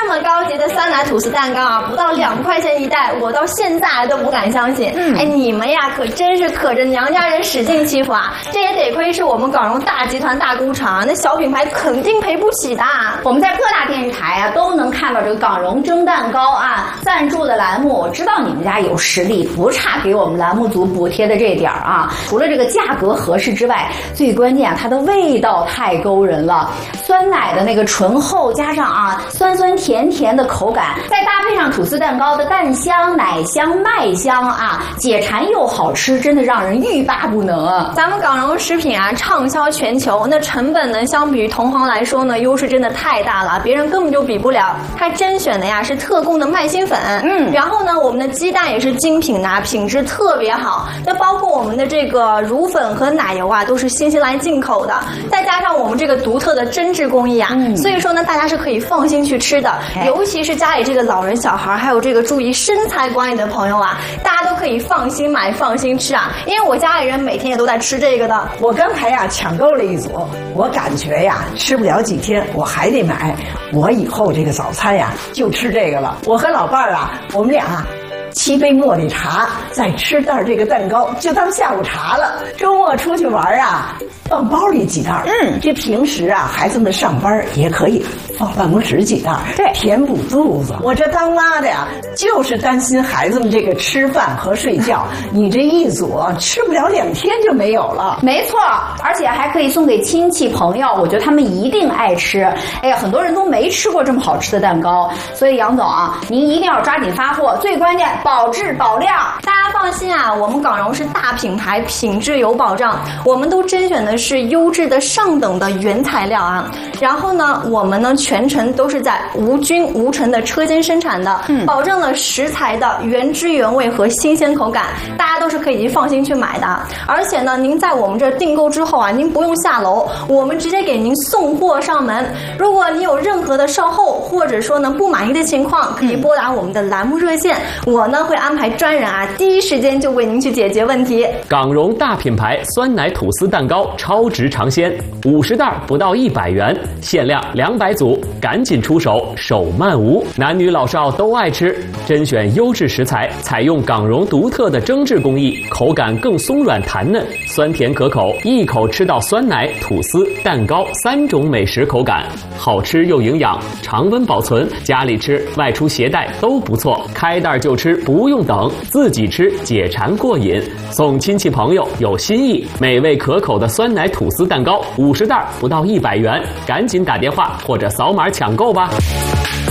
这么高级的酸奶吐司蛋糕啊，不到2块钱一袋，我到现在都不敢相信。哎，你们呀可真是可着娘家人使劲欺负啊！这也得亏是我们港荣大集团大工厂，那小品牌肯定赔不起的。 我们在各大电视台啊都能看到这个港荣蒸蛋糕啊赞助的栏目。我知道你们家有实力，不差给我们栏目组补贴的这点儿啊。除了这个价格合适之外，最关键啊它的味道太勾人了。酸奶的那个醇厚，加上啊酸酸甜甜的口感，再搭配上吐司蛋糕的蛋香、奶香、麦香啊，解馋又好吃，真的让人欲罢不能。 咱们港荣食品啊畅销全球，那成本呢相比于同行来说呢优势真的太大了，别人根本就比不了。它甄选的呀是特供的麦芯粉，然后呢我们的鸡蛋也是精品的，品质特别好。那包括我们的这个乳粉和奶油啊都是新西兰进口的，再加上我们这个独特的针织工艺啊，所以说呢大家是可以放心去吃的。尤其是家里这个老人小孩，还有这个注意身材管理的朋友啊，大家都可以放心买放心吃啊，因为我家里人每天也都在吃这个的。 我刚才呀抢购了一组，我感觉呀吃不了几天我还得买，我以后这个早餐呀就吃这个了。我和老伴儿啊，我们俩7杯茉莉茶，再吃袋这个蛋糕，就当下午茶了。周末出去玩啊，放包里几袋。这平时啊，孩子们上班也可以放办公室几袋， 对， 填补肚子。我这当妈的呀，就是担心孩子们这个吃饭和睡觉，你这一组吃不了2天就没有了。 没错，而且还可以送给亲戚朋友，我觉得他们一定爱吃。哎呀，很多人都没吃过这么好吃的蛋糕，所以杨总啊，您一定要抓紧发货，最关键保质保量。 大家放心啊，我们港荣是大品牌，品质有保障，我们都甄选的是优质的上等的原材料啊。然后呢，我们呢全程都是在无菌无尘的车间生产的，保证了食材的原汁原味和新鲜口感，大家都是可以放心去买的。而且呢，您在我们这订购之后啊，您不用下楼，我们直接给您送货上门。如果你有任何的售后或者说呢不满意的情况，可以拨打我们的栏目热线，我呢会安排专人啊第一时间就为您去解决问题。 港荣大品牌酸奶吐司蛋糕超值尝鲜，50袋不到100元，限量200组，赶紧出手，手慢无。男女老少都爱吃，甄选优质食材，采用港荣独特的蒸制工艺，口感更松软弹嫩，酸甜可口，一口吃到酸奶、吐司、蛋糕3种美食口感，好吃又营养，常温保存，家里吃、外出携带都不错。开袋就吃，不用等，自己吃解馋过瘾，送亲戚朋友有新意，美味可口的酸奶吐司蛋糕50袋不到100元，赶紧打电话或者扫码抢购吧。